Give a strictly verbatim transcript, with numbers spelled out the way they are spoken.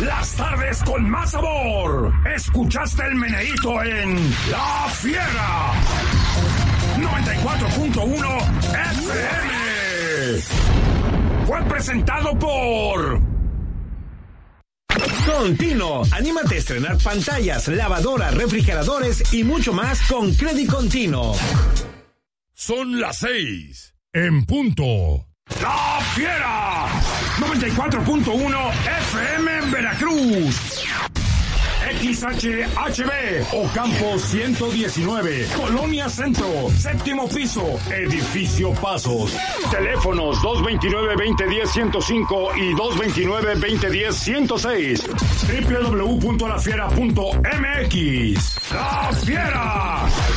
las tardes con más sabor. Escuchaste el meneíto en La Fiera noventa y cuatro punto uno F M. Fue presentado por Contino. Anímate a estrenar pantallas, lavadoras, refrigeradores y mucho más con Credit Contino. Son las seis en punto. La Fiera noventa y cuatro punto uno F M en Veracruz. X H H B Ocampo ciento diecinueve, Colonia Centro, séptimo piso, Edificio Pasos. Teléfonos dos dos nueve, dos cero uno cero, ciento cinco y dos dos nueve, dos cero uno cero, ciento seis. doble u doble u doble u punto la fiera punto m x. La Fiera.